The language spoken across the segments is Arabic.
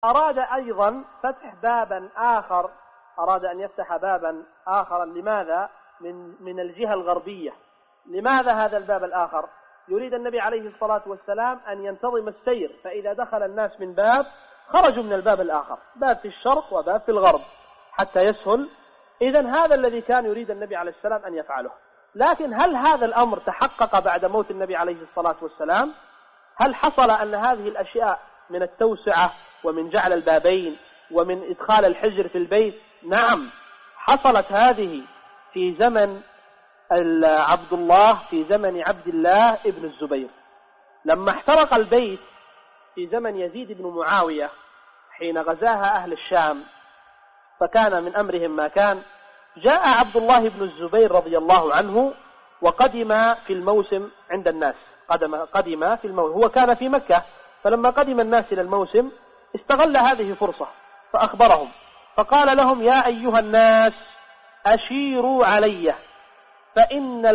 أراد أيضا فتح بابا آخر، أراد أن يفتح بابا آخر. لماذا؟ من الجهة الغربية. لماذا هذا الباب الآخر؟ يريد النبي عليه الصلاة والسلام أن ينتظم السير، فإذا دخل الناس من باب خرجوا من الباب الآخر، باب في الشرق وباب في الغرب حتى يسهل. إذن هذا الذي كان يريد النبي عليه السلام أن يفعله. لكن هل هذا الأمر تحقق بعد موت النبي عليه الصلاة والسلام؟ هل حصل أن هذه الأشياء من التوسعة ومن جعل البابين ومن إدخال الحجر في البيت؟ نعم، حصلت هذه في زمن عبد الله، في زمن عبد الله ابن الزبير، لما احترق البيت في زمن يزيد بن معاوية حين غزاها أهل الشام، فكان من أمرهم ما كان. جاء عبد الله بن الزبير رضي الله عنه وقدم في الموسم عند الناس، قدم في الموسم، هو كان في مكة، فلما قدم الناس إلى الموسم استغل هذه فرصة فأخبرهم، فقال لهم: يا أيها الناس أشيروا علي فإن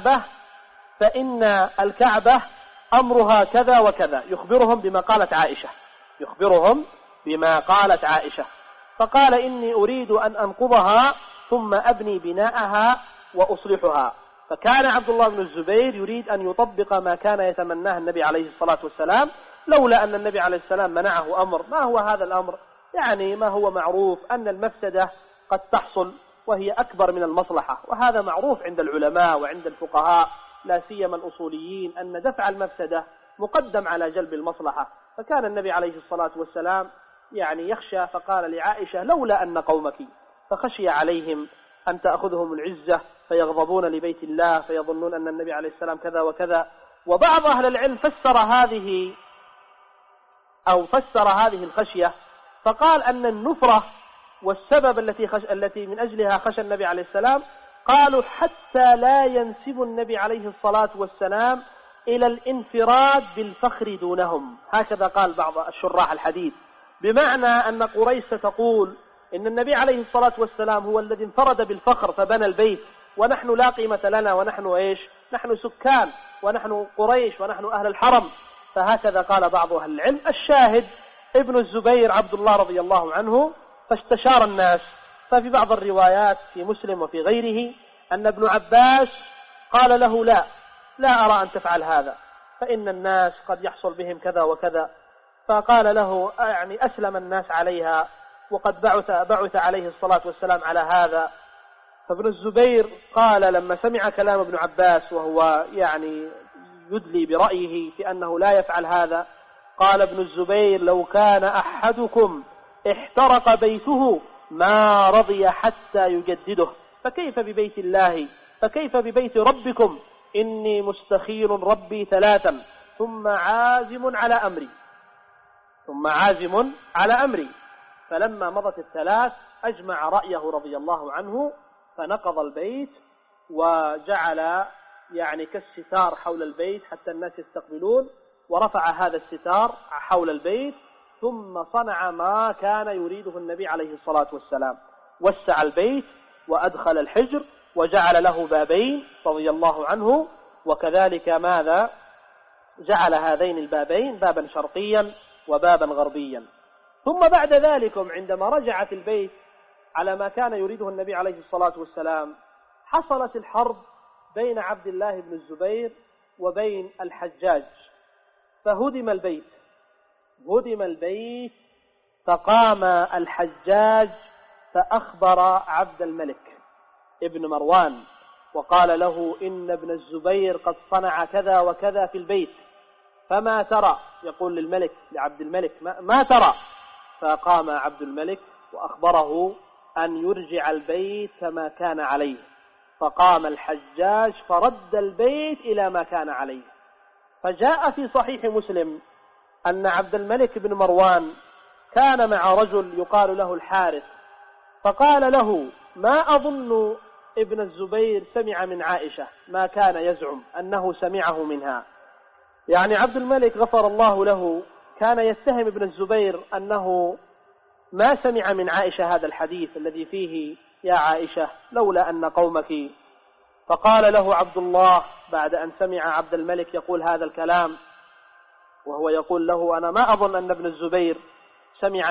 الكعبة أمرها كذا وكذا. يخبرهم بما قالت عائشة. فقال: إني أريد أن أنقضها ثم أبني بناءها وأصلحها. فكان عبد الله بن الزبير يريد أن يطبق ما كان يتمناه النبي عليه الصلاة والسلام، لولا أن النبي عليه السلام منعه أمر. ما هو هذا الأمر؟ يعني ما هو معروف أن المفسدة قد تحصل وهي أكبر من المصلحة، وهذا معروف عند العلماء وعند الفقهاء، لا سيما الأصوليين، أن دفع المفسدة مقدم على جلب المصلحة. فكان النبي عليه الصلاة والسلام يعني يخشى، فقال لعائشة: لولا أن قومك، فخشي عليهم أن تأخذهم العزة فيغضبون لبيت الله فيظنون أن النبي عليه السلام كذا وكذا. وبعض أهل العلم فسر هذه الخشية، فقال أن النفرة والسبب التي من أجلها خشى النبي عليه السلام، قالوا حتى لا ينسب النبي عليه الصلاة والسلام إلى الانفراد بالفخر دونهم. هكذا قال بعض الشراح الحديث، بمعنى أن قريش ستقول إن النبي عليه الصلاة والسلام هو الذي انفرد بالفخر فبنى البيت، ونحن لا قيمة لنا، ونحن نحن سكان، ونحن قريش، ونحن أهل الحرم. فهكذا قال بعض أهل العلم. الشاهد ابن الزبير عبد الله رضي الله عنه فاستشار الناس. ففي بعض الروايات في مسلم وفي غيره أن ابن عباس قال له: لا أرى أن تفعل هذا، فإن الناس قد يحصل بهم كذا وكذا. فقال له: يعني أسلم الناس عليها، وقد بعث عليه الصلاة والسلام على هذا. فابن الزبير قال لما سمع كلام ابن عباس، وهو يعني يدلي برأيه في أنه لا يفعل هذا، قال ابن الزبير: لو كان أحدكم احترق بيته ما رضي حتى يجدده، فكيف ببيت الله، فكيف ببيت ربكم؟ إني مستخير ربي 3 ثم عازم على أمري. فلما مضت 3 أجمع رأيه رضي الله عنه، فنقض البيت وجعل يعني كالستار حول البيت حتى الناس يستقبلون، ورفع هذا الستار حول البيت، ثم صنع ما كان يريده النبي عليه الصلاة والسلام، وسع البيت وأدخل الحجر وجعل له بابين رضي الله عنه. وكذلك ماذا جعل هذين البابين بابا شرقيا وبابا غربيا. ثم بعد ذلك عندما رجعت البيت على ما كان يريده النبي عليه الصلاة والسلام، حصلت الحرب بين عبد الله بن الزبير وبين الحجاج، فهدم البيت، فقام الحجاج فأخبر عبد الملك ابن مروان وقال له: إن ابن الزبير قد صنع كذا وكذا في البيت، فما ترى؟ يقول لعبد الملك: ما ترى؟ فقام عبد الملك وأخبره أن يرجع البيت كما كان عليه. فقام الحجاج فرد البيت إلى ما كان عليه. فجاء في صحيح مسلم أن عبد الملك بن مروان كان مع رجل يقال له الحارث، فقال له: ما أظن ابن الزبير سمع من عائشة ما كان يزعم أنه سمعه منها. يعني عبد الملك غفر الله له كان يتهم ابن الزبير أنه ما سمع من عائشة هذا الحديث الذي فيه: يا عائشة لولا أن قومك. فقال له عبد الله بعد أن سمع عبد الملك يقول هذا الكلام، وهو يقول له: أنا ما أظن أن ابن الزبير سمع